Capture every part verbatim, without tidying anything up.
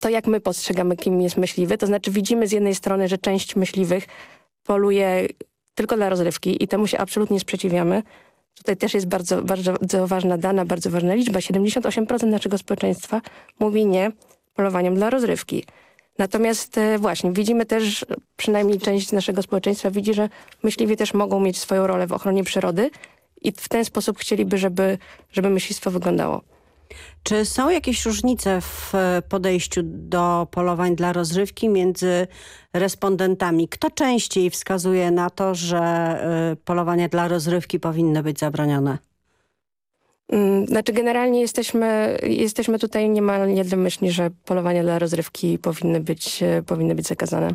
to, jak my postrzegamy, kim jest myśliwy. To znaczy widzimy z jednej strony, że część myśliwych poluje tylko dla rozrywki i temu się absolutnie sprzeciwiamy. Tutaj też jest bardzo, bardzo, bardzo ważna dana, bardzo ważna liczba. siedemdziesiąt osiem procent naszego społeczeństwa mówi nie polowaniom dla rozrywki. Natomiast e, właśnie widzimy też, przynajmniej część naszego społeczeństwa widzi, że myśliwi też mogą mieć swoją rolę w ochronie przyrody i w ten sposób chcieliby, żeby, żeby myślistwo wyglądało. Czy są jakieś różnice w podejściu do polowań dla rozrywki między respondentami? Kto częściej wskazuje na to, że polowania dla rozrywki powinny być zabronione? Znaczy generalnie jesteśmy, jesteśmy tutaj niemal jednomyślni, że polowania dla rozrywki powinny być, powinny być zakazane.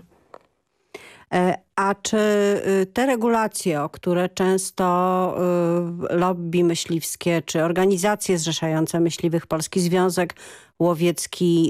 A czy te regulacje, o które często lobby myśliwskie, czy organizacje zrzeszające myśliwych, Polski Związek Łowiecki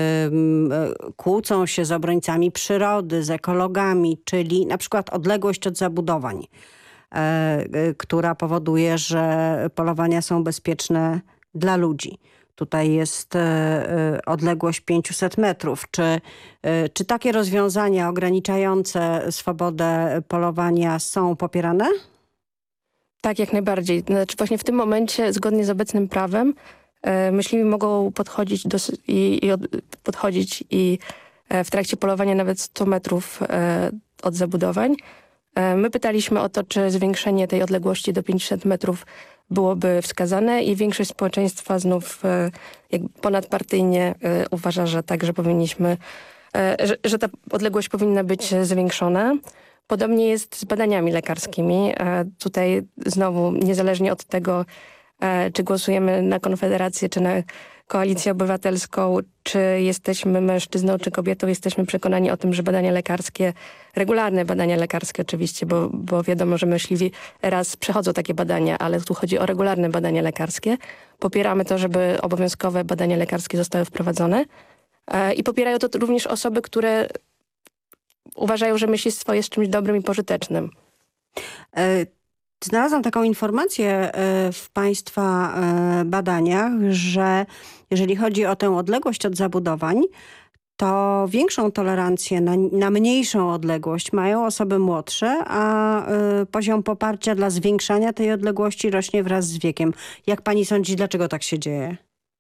kłócą się z obrońcami przyrody, z ekologami, czyli na przykład odległość od zabudowań, która powoduje, że polowania są bezpieczne dla ludzi. Tutaj jest e, odległość pięćset metrów. Czy, e, czy takie rozwiązania ograniczające swobodę polowania są popierane? Tak, jak najbardziej. Znaczy właśnie w tym momencie, zgodnie z obecnym prawem, e, myśliwi mogą podchodzić, do, i, i od, podchodzić i e, w trakcie polowania nawet sto metrów e, od zabudowań. E, my pytaliśmy o to, czy zwiększenie tej odległości do pięćset metrów byłoby wskazane i większość społeczeństwa znów e, jak ponadpartyjnie e, uważa, że tak, że powinniśmy, e, że, że ta odległość powinna być zwiększona. Podobnie jest z badaniami lekarskimi. E, tutaj znowu niezależnie od tego, e, czy głosujemy na Konfederację, czy na Koalicję Obywatelską, czy jesteśmy mężczyzną, czy kobietą, jesteśmy przekonani o tym, że badania lekarskie, regularne badania lekarskie oczywiście, bo, bo wiadomo, że myśliwi raz przechodzą takie badania, ale tu chodzi o regularne badania lekarskie. Popieramy to, żeby obowiązkowe badania lekarskie zostały wprowadzone e, i popierają to również osoby, które uważają, że myślistwo jest czymś dobrym i pożytecznym. E Znalazłam taką informację w Państwa badaniach, że jeżeli chodzi o tę odległość od zabudowań, to większą tolerancję na, na mniejszą odległość mają osoby młodsze, a y, poziom poparcia dla zwiększania tej odległości rośnie wraz z wiekiem. Jak pani sądzi, dlaczego tak się dzieje?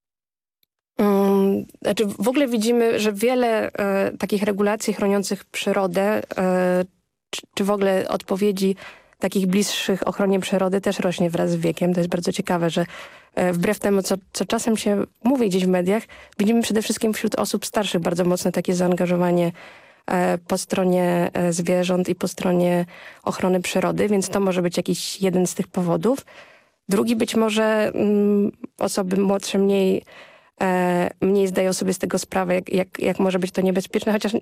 Um, znaczy w ogóle widzimy, że wiele e, takich regulacji chroniących przyrodę, e, czy, czy w ogóle odpowiedzi takich bliższych ochronie przyrody też rośnie wraz z wiekiem. To jest bardzo ciekawe, że e, wbrew temu, co, co czasem się mówi gdzieś w mediach, widzimy przede wszystkim wśród osób starszych bardzo mocne takie zaangażowanie e, po stronie e, zwierząt i po stronie ochrony przyrody, więc to może być jakiś jeden z tych powodów. Drugi być może mm, osoby młodsze mniej, e, mniej zdają sobie z tego sprawę, jak, jak, jak może być to niebezpieczne, chociaż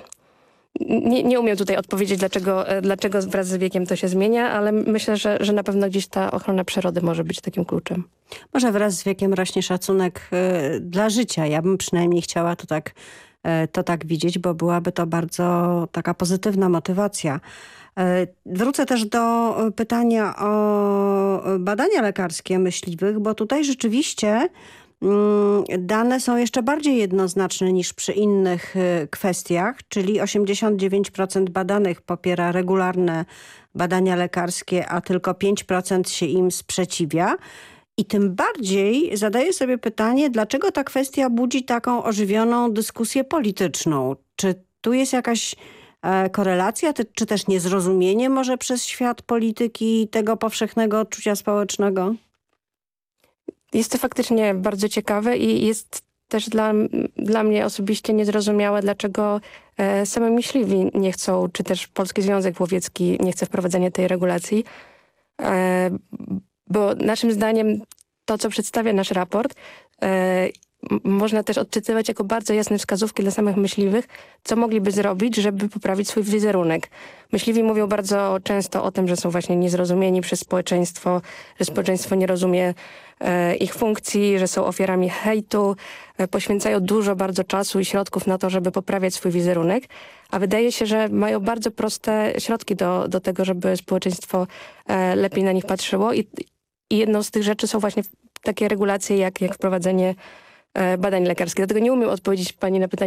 Nie, nie umiem tutaj odpowiedzieć, dlaczego, dlaczego wraz z wiekiem to się zmienia, ale myślę, że, że na pewno gdzieś ta ochrona przyrody może być takim kluczem. Może wraz z wiekiem rośnie szacunek y, dla życia. Ja bym przynajmniej chciała to tak, y, to tak widzieć, bo byłaby to bardzo taka pozytywna motywacja. Y, wrócę też do pytania o badania lekarskie myśliwych, bo tutaj rzeczywiście dane są jeszcze bardziej jednoznaczne niż przy innych kwestiach, czyli osiemdziesiąt dziewięć procent badanych popiera regularne badania lekarskie, a tylko pięć procent się im sprzeciwia. I tym bardziej zadaję sobie pytanie, dlaczego ta kwestia budzi taką ożywioną dyskusję polityczną? Czy tu jest jakaś e, korelacja, ty, czy też niezrozumienie może przez świat polityki tego powszechnego odczucia społecznego? Jest to faktycznie bardzo ciekawe i jest też dla, dla mnie osobiście niezrozumiałe, dlaczego e, same myśliwi nie chcą, czy też Polski Związek Łowiecki nie chce wprowadzenia tej regulacji. E, bo naszym zdaniem to, co przedstawia nasz raport, e, można też odczytywać jako bardzo jasne wskazówki dla samych myśliwych, co mogliby zrobić, żeby poprawić swój wizerunek. Myśliwi mówią bardzo często o tym, że są właśnie niezrozumieni przez społeczeństwo, że społeczeństwo nie rozumie e, ich funkcji, że są ofiarami hejtu, e, poświęcają dużo bardzo czasu i środków na to, żeby poprawiać swój wizerunek, a wydaje się, że mają bardzo proste środki do, do tego, żeby społeczeństwo e, lepiej na nich patrzyło i, i jedną z tych rzeczy są właśnie takie regulacje jak, jak wprowadzenie e, badań lekarskich. Dlatego nie umiem odpowiedzieć pani na pytanie,